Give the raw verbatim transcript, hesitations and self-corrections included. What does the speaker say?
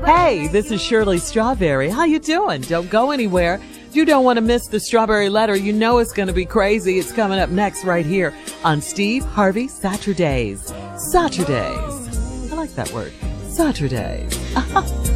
Hey, this is Shirley Strawberry. How you doing? Don't go anywhere. You don't want to miss the Strawberry Letter. You know it's going to be crazy. It's coming up next right here on Steve Harvey Saturdays. Saturdays. I like that word. Saturdays.